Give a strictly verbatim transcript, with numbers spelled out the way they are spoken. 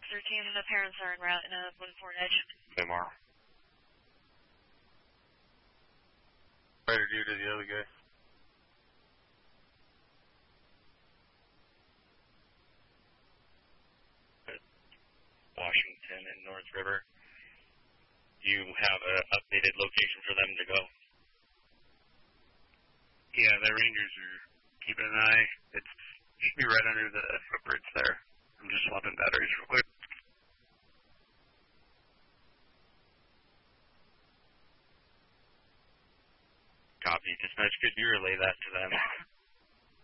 thirteen, the parents are en route in a one four edge. Okay, Mar. Rider due to the other guy. Washington and North River. You have an updated location for them to go? Yeah, the Rangers are keeping an eye. It should be right under the footbridge there. I'm just swapping batteries real quick. Copy. Dispatch, could you relay that to them?